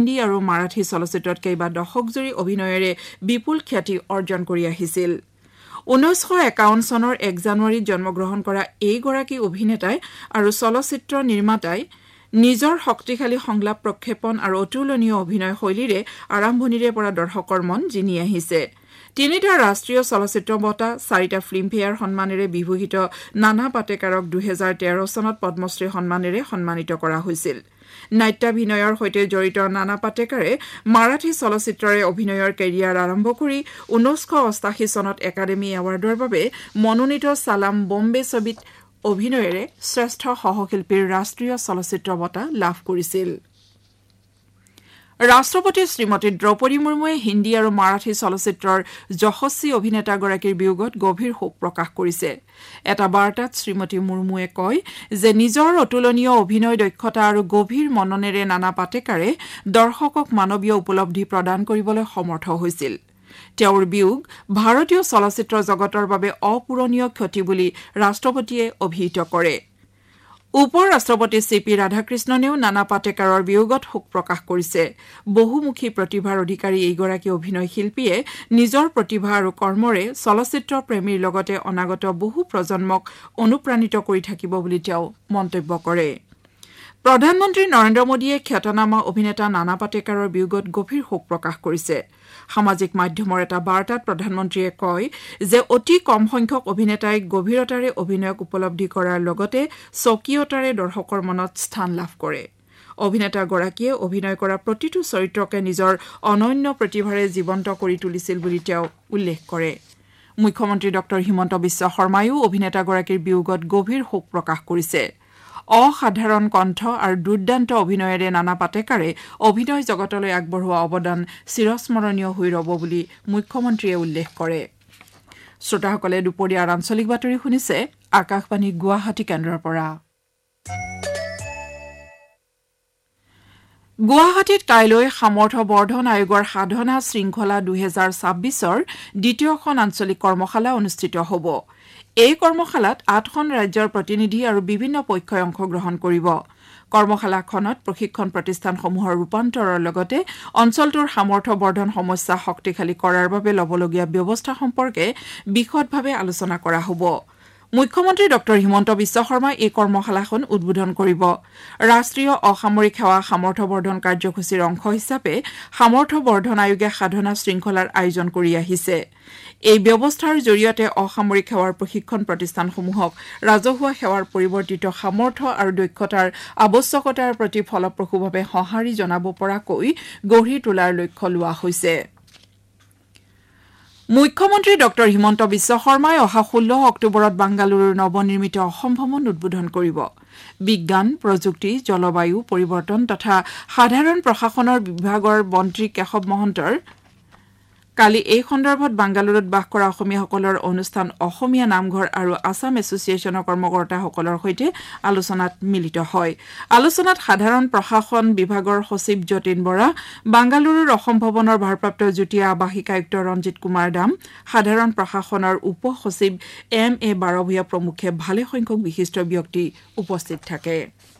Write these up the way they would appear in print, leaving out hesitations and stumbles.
হিন্দী আৰু মাৰাঠী চলচ্চিত্ৰত কেইবা দশক জুৰি অভিনয়েৰে বিপুল খ্যাতি অৰ্জন কৰি আহিছিল 1951 চনৰ 1 জানুৱাৰীত জন্মগ্ৰহণ কৰা এইগৰাকী অভিনেতাই আৰু চলচ্চিত্ৰ নিৰ্মাতাই নিজৰ শক্তিশালী সংলাপ প্ৰক্ষেপণ আৰু অতুলনীয় অভিনয় শৈলীৰে আৰম্ভণিৰে পৰা দৰ্শকৰ মন জিনি আহিছে তিনিটা ৰাষ্ট্ৰীয় চলচ্চিত্ৰ বঁটা 4টা ফিল্মফেয়াৰ সন্মানেৰে বিভূষিত নানা পাটেকাৰক 2013 চনত পদ্মশ্ৰী সন্মানেৰে সন্মানিত কৰা হৈছিল নাট্যাভিনয়ৰ সৈতে জড়িত নানা পাটেকাৰে মাৰাঠী চলচ্চিত্ৰৰে অভিনয়ৰ কেৰিয়াৰ আৰম্ভ কৰি 1988 চনত একাডেমী এৱাৰ্ডৰ বাবে মনোনীত সালাম বম্বে ছবিত অভিনয়েৰে শ্ৰেষ্ঠ সহশিল্পীৰ ৰাষ্ট্ৰীয় চলচ্চিত্ৰ বঁটা লাভ কৰিছিল ৰাষ্ট্ৰপতি শ্ৰীমতী দ্ৰৌপদী মুৰ্মুৱে হিন্দী আৰু মাৰাঠী চলচ্চিত্ৰৰ যশস্বী অভিনেতাগৰাকীৰ বিয়োগত গভীৰ শোক প্ৰকাশ কৰিছে এটা বাৰ্তাত শ্ৰীমতী মুৰ্মুৱে কয় যে নিজৰ অতুলনীয় অভিনয় দক্ষতা আৰু গভীৰ মননেৰে নানা পাটেকাৰে দৰ্শকক মানৱীয় উপলব্ধি প্ৰদান কৰিবলৈ সমৰ্থ হৈছিল তেওঁৰ বিয়োগ ভাৰতীয় চলচ্চিত্ৰ জগতৰ বাবে অপূৰণীয় ক্ষতি বুলি ৰাষ্ট্ৰপতিয়ে অভিহিত কৰে উপ-ৰাষ্ট্ৰপতি চিপি ৰাধাকৃষ্ণনেও নানা পাটেকাৰৰ বিয়োগত শোক প্ৰকাশ কৰিছে বহুমুখী প্ৰতিভাৰ অধিকাৰী এইগৰাকী অভিনয় শিল্পীয়ে নিজৰ প্ৰতিভা আৰু কৰ্মৰে চলচ্চিত্ৰ প্ৰেমীৰ লগতে অনাগত বহু প্ৰজন্মক অনুপ্ৰাণিত কৰি থাকিব বুলি তেওঁ মন্তব্য কৰে প্ৰধানমন্ত্ৰী নৰেন্দ্ৰ মোদীয়ে খ্যাতনামা অভিনেতা নানা পাটেকাৰৰ বিয়োগত গভীৰ শোক প্ৰকাশ কৰিছে সামাজিক মাধ্যমৰ এটা বাৰ্তাত প্ৰধানমন্ত্ৰীয়ে কয় যে অতি কম সংখ্যক অভিনেতাই গভীৰতাৰে অভিনয়ক উপলব্ধি কৰাৰ লগতে স্বকীয়তাৰে দৰ্শকৰ মনত স্থান লাভ কৰে অভিনেতাগৰাকীয়ে অভিনয় কৰা প্ৰতিটো চৰিত্ৰকে নিজৰ অনন্য প্ৰতিভাৰে জীৱন্ত কৰি তুলিছিল বুলি তেওঁ উল্লেখ কৰে মুখ্যমন্ত্ৰী ডক্টৰ হিমন্ত বিশ্ব শৰ্মায়ো অভিনেতাগৰাকীৰ বিয়োগত গভীৰ শোক প্ৰকাশ কৰিছে অসাধাৰণ কণ্ঠ আৰু দুৰ্দান্ত অভিনয়েৰে নানা পাটেকাৰে অভিনয় জগতলৈ আগবঢ়োৱা অৱদান চিৰস্মৰণীয় হৈ ৰব বুলি মুখ্যমন্ত্ৰীয়ে উল্লেখ কৰে শ্ৰোতাসকলে দুপৰীয়াৰ আঞ্চলিক বাতৰি শুনিছে আকাশবাণী গুৱাহাটী কেন্দ্ৰৰ পৰা গুৱাহাটীত কাইলৈ সামৰ্থ্য বৰ্ধন আয়োগৰ সাধনা শৃংখলা 2026ৰ দ্বিতীয়খন আঞ্চলিক কৰ্মশালা অনুষ্ঠিত হ'ব এই কৰ্মশালাত 8খন ৰাজ্যৰ প্ৰতিনিধি আৰু বিভিন্ন পক্ষই অংশগ্ৰহণ কৰিব কৰ্মশালাখনত প্ৰশিক্ষণ প্ৰতিষ্ঠানসমূহৰ ৰূপান্তৰৰ লগতে অঞ্চলটোৰ সামৰ্থ্য বৰ্ধন সমস্যা শক্তিশালী কৰাৰ বাবে ল'বলগীয়া ব্যৱস্থা সম্পৰ্কে বিশদভাৱে আলোচনা কৰা হ'ব মুখ্যমন্ত্ৰী ডক্টৰ হিমন্ত বিশ্ব শৰ্মাই এই কৰ্মশালাখন উদ্বোধন কৰিব ৰাষ্ট্ৰীয় অসামৰিক সেৱা সামৰ্থ্য বৰ্ধন কাৰ্যসূচীৰ অংশ হিচাপে সামৰ্থ্য বৰ্ধন আয়োগে সাধনা শৃংখলাৰ আয়োজন কৰি আহিছে এই ব্যৱস্থাৰ জৰিয়তে অসামৰিক সেৱাৰ প্ৰশিক্ষণ প্ৰতিষ্ঠানসমূহক ৰাজহুৱা সেৱাৰ পৰিৱৰ্তিত সামৰ্থ্য আৰু দক্ষতাৰ আৱশ্যকতাৰ প্ৰতি ফলপ্ৰসূভাৱে সঁহাৰি জনাব পৰাকৈ গঢ়ি তোলাৰ লক্ষ্য লোৱা হৈছে মুখ্যমন্ত্ৰী ডক্টৰ হিমন্ত বিশ্ব শৰ্মাই অহা 16 অক্টোবৰত বাংগালুৰুৰ নৱনিৰ্মিত অসম ভৱন উদ্বোধন কৰিব বিজ্ঞান প্ৰযুক্তি জলবায়ু পৰিৱৰ্তন তথা সাধাৰণ প্ৰশাসনৰ বিভাগৰ মন্ত্ৰী কেশৱ মহন্তৰ কালি এই সন্দৰ্ভত বাংগালুৰুত বাস কৰা অসমীয়াসকলৰ অনুষ্ঠান অসমীয়া নামঘৰ আৰু আসাম এছ'চিয়েশ্যনৰ কৰ্মকৰ্তাসকলৰ সৈতে আলোচনাত মিলিত হয় আলোচনাত সাধাৰণ প্ৰশাসন বিভাগৰ সচিব যতীন বৰা বাংগালুৰুৰ অসম ভৱনৰ ভাৰপ্ৰাপ্ত যুটীয়া আৱাসিক আয়ুক্ত ৰঞ্জিত কুমাৰ দাম সাধাৰণ প্ৰশাসনৰ উপ সচিব MA বাৰভূঞা প্ৰমুখে ভালে সংখ্যক বিশিষ্ট ব্যক্তি উপস্থিত থাকে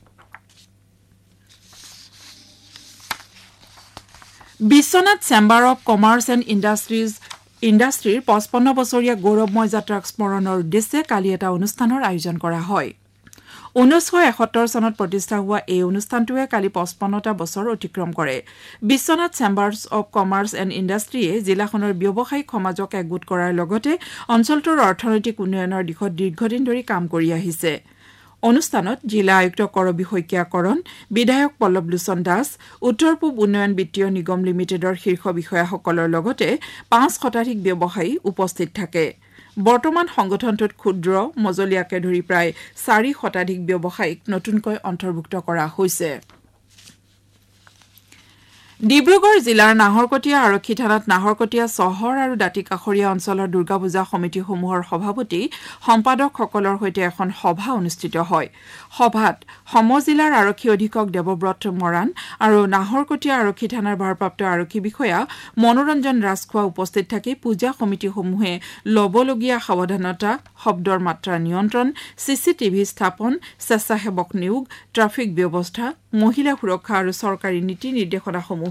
Biswanath chamber of commerce and ইণ্ডাষ্ট্ৰীৰ 55 বছৰীয়া গৌৰৱময় যাত্ৰাক স্মৰণৰ উদ্দেশ্যে কালি এটা অনুষ্ঠানৰ আয়োজন কৰা হয় 1971 চনত প্ৰতিষ্ঠা হোৱা এই অনুষ্ঠানটোৱে কালি 55টা বছৰ অতিক্ৰম কৰে Biswanath chambers of commerce and ইণ্ডাষ্ট্ৰীয়ে জিলাখনৰ ব্যৱসায়িক সমাজক একগোট কৰাৰ লগতে অঞ্চলটোৰ অৰ্থনৈতিক উন্নয়নৰ দিশত দীৰ্ঘদিন ধৰি কাম কৰি আহিছে অনুষ্ঠানত জিলা আয়ুক্ত কৰবী শইকীয়াকৰণ বিধায়ক পল্লৱ লোচন দাস উত্তৰ পূব উন্নয়ন বিত্তীয় নিগম লিমিটেডৰ শীৰ্ষ বিষয়াসকলৰ লগতে 5 শতাধিক ব্যৱসায়ী উপস্থিত থাকে বৰ্তমান সংগঠনটোত ক্ষুদ্ৰ মজলীয়াকে ধৰি প্ৰায় 4 শতাধিক ব্যৱসায়িক নতুনকৈ অন্তৰ্ভুক্ত কৰা হৈছে ডিব্ৰুগড় জিলাৰ নাহৰকটীয়া আৰক্ষী থানাত নাহৰকটীয়া চহৰ আৰু দাঁতিকাষৰীয়া অঞ্চলৰ দুৰ্গা পূজা সমিতিসমূহৰ সভাপতি সম্পাদকসকলৰ সৈতে এখন সভা অনুষ্ঠিত হয় সভাত সমজিলাৰ আৰক্ষী অধীক্ষক দেৱব্ৰত মৰাণ আৰু নাহৰকটীয়া আৰক্ষী থানাৰ ভাৰপ্ৰাপ্ত আৰক্ষী বিষয়া মনোৰঞ্জন ৰাজখোৱা উপস্থিত থাকি পূজা সমিতিসমূহে ল'বলগীয়া সাৱধানতা শব্দৰ মাত্ৰা নিয়ন্ত্ৰণ CCTV স্থাপন স্বেচ্ছাসেৱক নিয়োগ ট্ৰাফিক ব্যৱস্থা মহিলা সুৰক্ষা আৰু চৰকাৰী নীতি নিৰ্দেশনাসমূহ